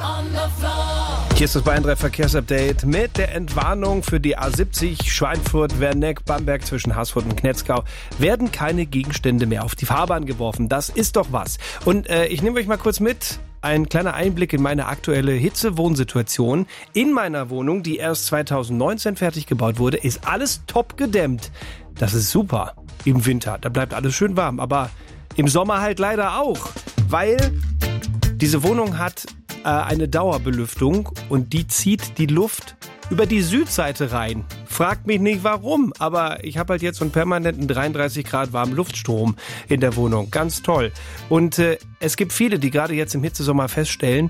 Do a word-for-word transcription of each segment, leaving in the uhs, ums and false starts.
Hier ist das Bayern drei Verkehrsupdate mit der Entwarnung für die A siebzig Schweinfurt, Werneck, Bamberg zwischen Haßfurt und Knetzgau. Werden keine Gegenstände mehr auf die Fahrbahn geworfen. Das ist doch was. Und äh, ich nehme euch mal kurz mit. Ein kleiner Einblick in meine aktuelle Hitze-Wohnsituation. In meiner Wohnung, die erst zweitausendneunzehn fertig gebaut wurde, ist alles top gedämmt. Das ist super. Im Winter, da bleibt alles schön warm. Aber im Sommer halt leider auch. Weil diese Wohnung hat äh, eine Dauerbelüftung und die zieht die Luft über die Südseite rein. Fragt mich nicht warum, aber ich habe halt jetzt so einen permanenten dreiunddreißig Grad warmen Luftstrom in der Wohnung. Ganz toll. Und äh, es gibt viele, die gerade jetzt im Hitzesommer feststellen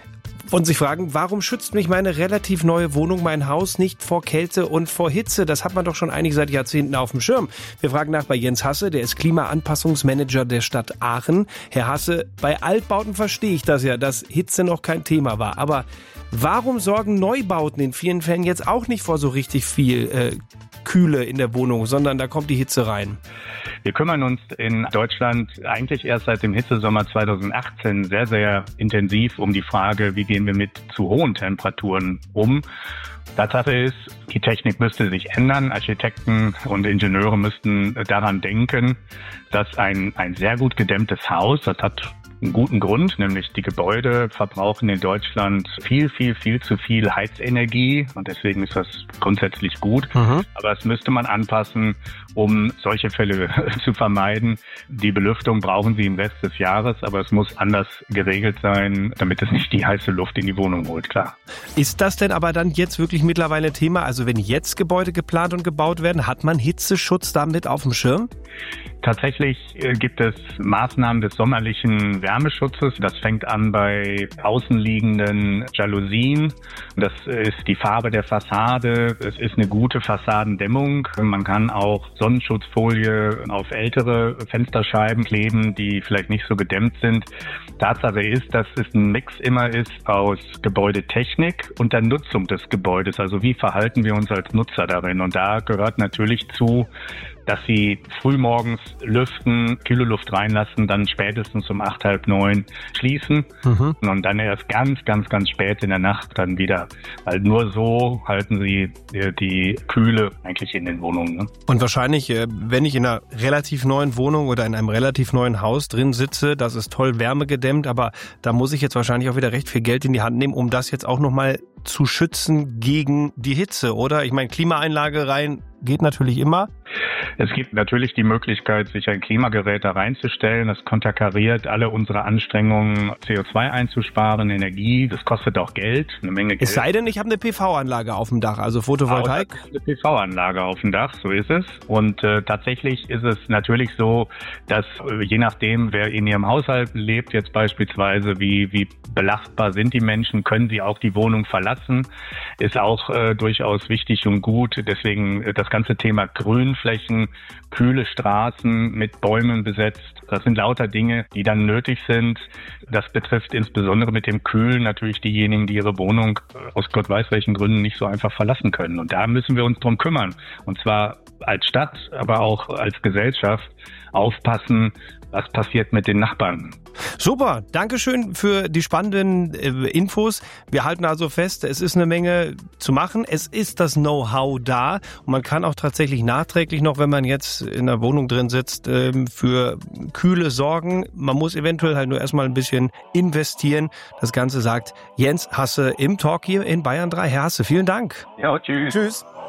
und sich fragen, warum schützt mich meine relativ neue Wohnung, mein Haus nicht vor Kälte und vor Hitze? Das hat man doch schon eigentlich seit Jahrzehnten auf dem Schirm. Wir fragen nach bei Jens Hasse, der ist Klimaanpassungsmanager der Stadt Aachen. Herr Hasse, bei Altbauten verstehe ich das ja, dass Hitze noch kein Thema war. Aber warum sorgen Neubauten in vielen Fällen jetzt auch nicht vor so richtig viel äh, Kühle in der Wohnung, sondern da kommt die Hitze rein? Wir kümmern uns in Deutschland eigentlich erst seit dem Hitzesommer zweitausendachtzehn sehr, sehr intensiv um die Frage, wie gehen wir mit zu hohen Temperaturen um. Tatsache ist, die Technik müsste sich ändern. Architekten und Ingenieure müssten daran denken, dass ein, ein sehr gut gedämmtes Haus, das hat einen guten Grund, nämlich die Gebäude verbrauchen in Deutschland viel, viel, viel zu viel Heizenergie und deswegen ist das grundsätzlich gut. Mhm. Aber das müsste man anpassen, um solche Fälle zu vermeiden. Die Belüftung brauchen sie im Rest des Jahres, aber es muss anders geregelt sein, damit es nicht die heiße Luft in die Wohnung holt, klar. Ist das denn aber dann jetzt wirklich mittlerweile Thema? Also wenn jetzt Gebäude geplant und gebaut werden, hat man Hitzeschutz damit auf dem Schirm? Tatsächlich gibt es Maßnahmen des sommerlichen Wärmeschutzes. Das fängt an bei außenliegenden Jalousien. Das ist die Farbe der Fassade. Es ist eine gute Fassadendämmung. Man kann auch Sonnenschutzfolie auf ältere Fensterscheiben kleben, die vielleicht nicht so gedämmt sind. Tatsache ist, dass es ein Mix immer ist aus Gebäudetechnik und der Nutzung des Gebäudes. Also wie verhalten wir uns als Nutzer darin? Und da gehört natürlich zu, dass sie frühmorgens lüften, kühle Luft reinlassen, dann spätestens um acht, halb neun schließen mhm. und dann erst ganz, ganz, ganz spät in der Nacht dann wieder. Weil nur so halten sie die, die Kühle eigentlich in den Wohnungen. Ne? Und wahrscheinlich, wenn ich in einer relativ neuen Wohnung oder in einem relativ neuen Haus drin sitze, das ist toll wärmegedämmt, aber da muss ich jetzt wahrscheinlich auch wieder recht viel Geld in die Hand nehmen, um das jetzt auch nochmal zu schützen gegen die Hitze, oder? Ich meine, Klimaanlage rein geht natürlich immer. Es gibt natürlich die Möglichkeit, sich ein Klimagerät da reinzustellen. Das konterkariert alle unsere Anstrengungen, C O zwei einzusparen, Energie. Das kostet auch Geld, eine Menge Geld. Es sei denn, ich habe eine P V-Anlage auf dem Dach, also Photovoltaik. Auch eine P V-Anlage auf dem Dach, so ist es. Und äh, tatsächlich ist es natürlich so, dass äh, je nachdem, wer in ihrem Haushalt lebt, jetzt beispielsweise, wie, wie belastbar sind die Menschen, können sie auch die Wohnung verlassen. Ist auch äh, durchaus wichtig und gut. Deswegen äh, das ganze Thema Grünflächen, kühle Straßen mit Bäumen besetzt. Das sind lauter Dinge, die dann nötig sind. Das betrifft insbesondere mit dem Kühlen natürlich diejenigen, die ihre Wohnung aus Gott weiß welchen Gründen nicht so einfach verlassen können. Und da müssen wir uns drum kümmern. Und zwar als Stadt, aber auch als Gesellschaft aufpassen, was passiert mit den Nachbarn. Super, Dankeschön für die spannenden äh, Infos. Wir halten also fest, es ist eine Menge zu machen. Es ist das Know-how da und man kann auch tatsächlich nachträglich noch, wenn man jetzt in der Wohnung drin sitzt, äh, für Kühle sorgen. Man muss eventuell halt nur erstmal ein bisschen investieren. Das Ganze sagt Jens Hasse im Talk hier in Bayern drei. Herr Hasse, vielen Dank. Ja, tschüss. Tschüss.